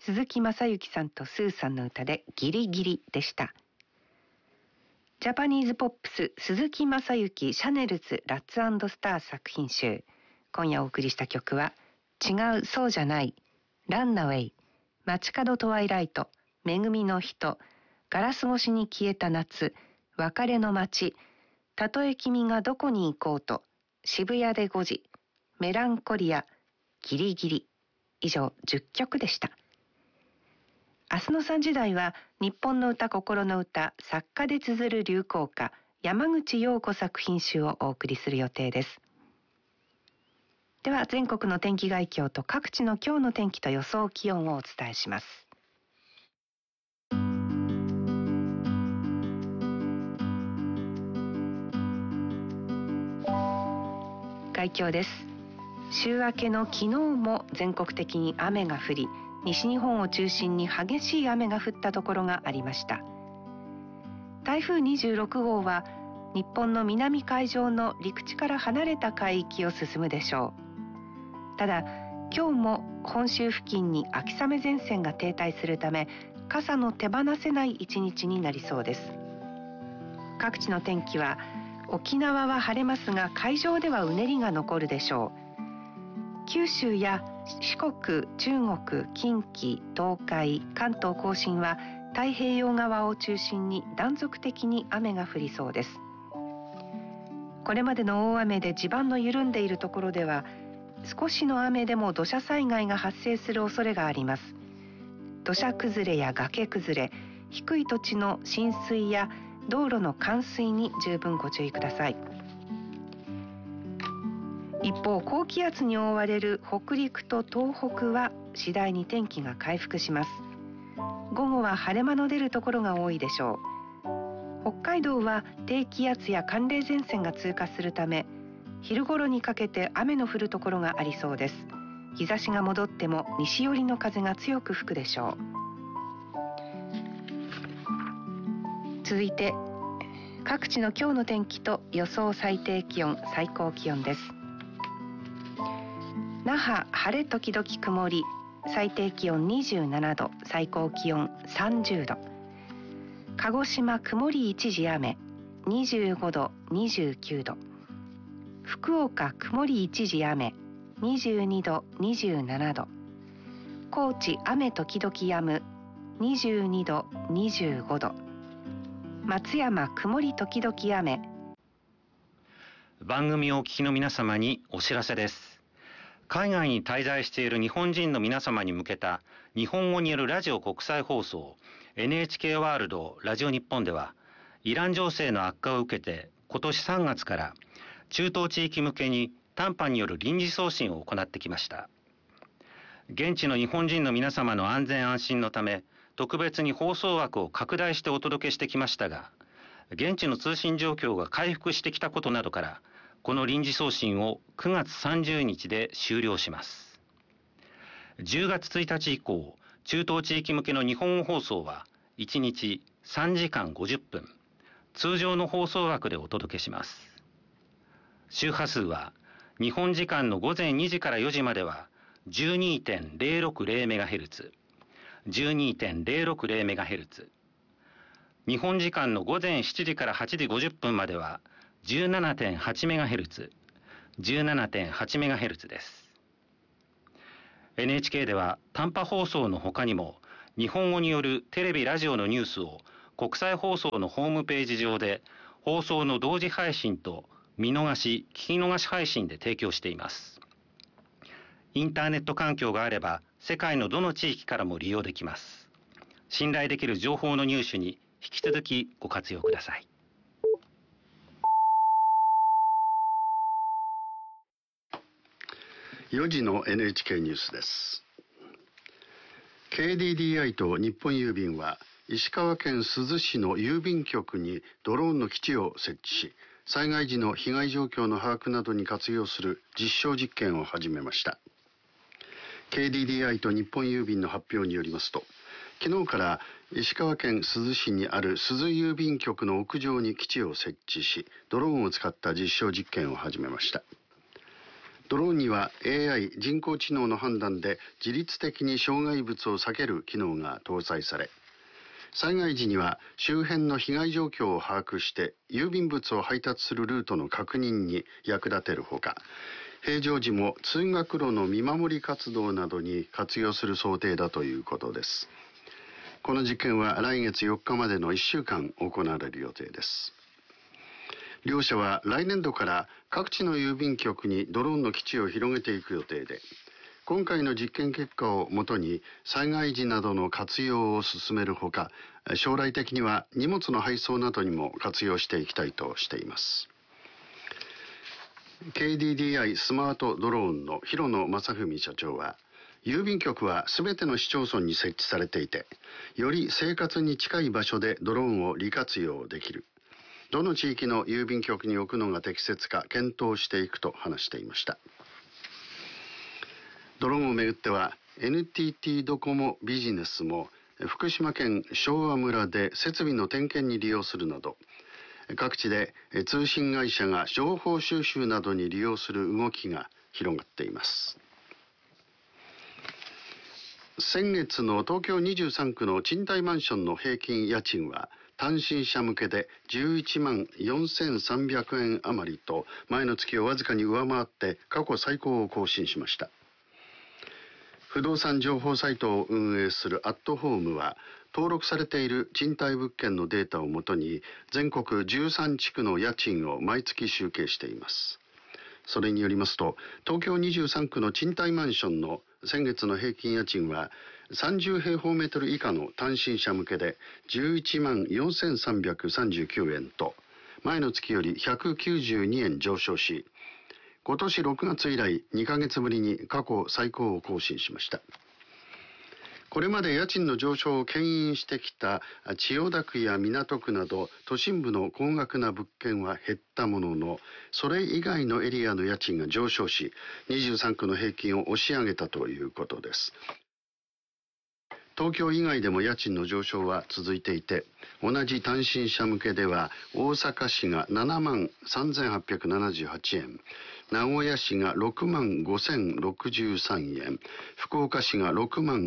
鈴木雅之さんとスーさんの歌でギリギリでした。ジャパニーズポップス鈴木雅之シャネルズラッツ&スター作品集。今夜お送りした曲は違うそうじゃないランナウェイ、街角トワイライト、恵みの人、ガラス越しに消えた夏、別れの街、たとえ君がどこに行こうと、渋谷で5時、メランコリア、ギリギリ。以上10曲でした。明日の3時台は日本の歌心の歌作家で綴る流行歌山口洋子作品集をお送りする予定です。では全国の天気概況と各地の今日の天気と予想気温をお伝えします。概況です。週明けの昨日も全国的に雨が降り、西日本を中心に激しい雨が降ったところがありました。台風26号は日本の南海上の陸地から離れた海域を進むでしょう。ただ今日も本州付近に秋雨前線が停滞するため傘の手放せない一日になりそうです。各地の天気は沖縄は晴れますが海上ではうねりが残るでしょう。九州や四国、中国、近畿、東海、関東甲信は太平洋側を中心に断続的に雨が降りそうです。これまでの大雨で地盤の緩んでいるところでは少しの雨でも土砂災害が発生する恐れがあります。土砂崩れや崖崩れ、低い土地の浸水や道路の冠水に十分ご注意ください。一方、高気圧に覆われる北陸と東北は次第に天気が回復します。午後は晴れ間の出るところが多いでしょう。北海道は低気圧や寒冷前線が通過するため昼頃にかけて雨の降るところがありそうです。日差しが戻っても西寄りの風が強く吹くでしょう。続いて各地の今日の天気と予想最低気温、最高気温です。那覇晴れ時々曇り、最低気温27度、最高気温30度。鹿児島曇り一時雨、25度、29度。福岡曇り一時雨、22度、27度。高知雨時々止む、22度、25度。松山曇り時々雨。 番組をお聞きの皆様にお知らせです。海外に滞在している日本人の皆様に向けた日本語によるラジオ国際放送 NHK ワールドラジオ日本では、イラン情勢の悪化を受けて今年3月から中東地域向けに短波による臨時送信を行ってきました。現地の日本人の皆様の安全安心のため特別に放送枠を拡大してお届けしてきましたが、現地の通信状況が回復してきたことなどからこの臨時送信を9月30日で終了します。10月1日以降、中東地域向けの日本語放送は1日3時間50分、通常の放送枠でお届けします。周波数は日本時間の午前2時から4時までは 12.060MHz、12.060MHz、日本時間の午前7時から8時50分までは 17.8MHz、17.8MHz です。NHK では短波放送の他にも日本語によるテレビラジオのニュースを国際放送のホームページ上で放送の同時配信と見逃し、聞き逃し配信で提供しています。インターネット環境があれば世界のどの地域からも利用できます。信頼できる情報の入手に引き続きご活用ください。 4時の NHK ニュースです。KDDI と日本郵便は石川県珠洲市の郵便局にドローンの基地を設置し、災害時の被害状況の把握などに活用する実証実験を始めました。KDDI と日本郵便の発表によりますと、昨日から石川県珠洲市にある珠洲郵便局の屋上に基地を設置し、ドローンを使った実証実験を始めました。 ドローンには AI 人工知能の判断で自律的に障害物を避ける機能が搭載され、災害時には周辺の被害状況を把握して郵便物を配達するルートの確認に役立てるほか、平常時も通学路の見守り活動などに活用する想定だということです。この実験は来月4日までの1週間行われる予定です。両社は来年度から各地の郵便局にドローンの基地を広げていく予定で、今回の実験結果をもとに災害時などの活用を進めるほか、将来的には荷物の配送などにも活用していきたいとしています。KDDI スマートドローンの広野正文社長は、郵便局はすべての市町村に設置されていて、より生活に近い場所でドローンを利活用できる。どの地域の郵便局に置くのが適切か検討していくと話していました。ドローンをめぐっては NTT ドコモビジネスも福島県昭和村で設備の点検に利用するなど、各地で通信会社が情報収集などに利用する動きが広がっています。先月の東京23区の賃貸マンションの平均家賃は単身者向けで11万4300円余りと、前の月をわずかに上回って過去最高を更新しました。不動産情報サイトを運営するアットホームは、登録されている賃貸物件のデータをもとに全国13地区の家賃を毎月集計しています。それによりますと、東京23区の賃貸マンションの先月の平均家賃は30平方メートル以下の単身者向けで11万4339円と、前の月より192円上昇し、今年6月以来2ヶ月ぶりに過去最高を更新しました。これまで家賃の上昇を牽引してきた千代田区や港区など都心部の高額な物件は減ったものの、それ以外のエリアの家賃が上昇し、23区の平均を押し上げたということです。東京以外でも家賃の上昇は続いていて、同じ単身者向けでは大阪市が7万3878円、名古屋市が6万5063円、福岡市が6万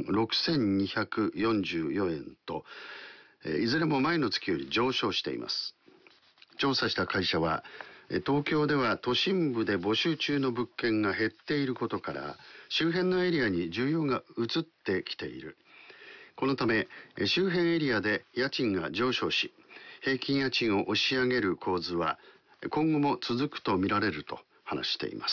6244円と、いずれも前の月より上昇しています。調査した会社は、東京では都心部で募集中の物件が減っていることから、周辺のエリアに需要が移ってきている。このため周辺エリアで家賃が上昇し、平均家賃を押し上げる構図は今後も続くとみられると話しています。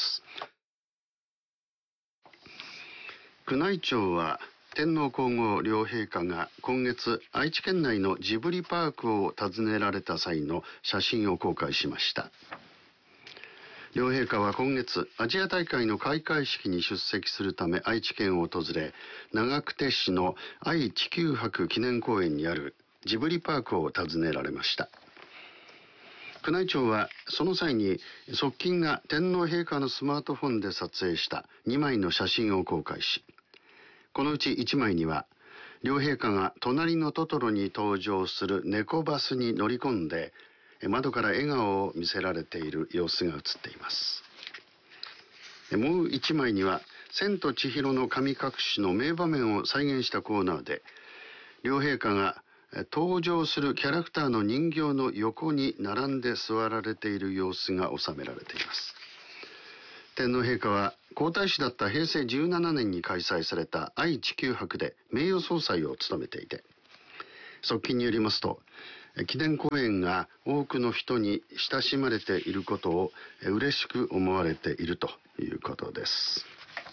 宮内庁は天皇皇后両陛下が今月愛知県内のジブリパークを訪ねられた際の写真を公開しました。両陛下は今月アジア大会の開会式に出席するため愛知県を訪れ、長久手市の愛・地球博記念公園にあるジブリパークを訪ねられました。宮内庁はその際に側近が天皇陛下のスマートフォンで撮影した2枚の写真を公開し、このうち1枚には両陛下が隣のトトロに登場する猫バスに乗り込んで窓から笑顔を見せられている様子が写っています。もう一枚には千と千尋の神隠しの名場面を再現したコーナーで、両陛下が登場するキャラクターの人形の横に並んで座られている様子が収められています。天皇陛下は皇太子だった平成17年に開催された愛・地球博で名誉総裁を務めていて、側近によりますと、記念公園が多くの人に親しまれていることを嬉しく思われているということです。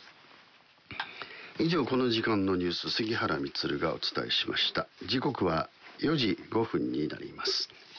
以上、この時間のニュース、杉原充がお伝えしました。時刻は4時5分になります。